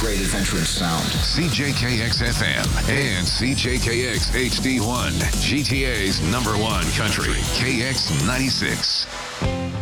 great adventure and sound. CJKX FM and CJKX HD1, GTA's #1 country, KX96.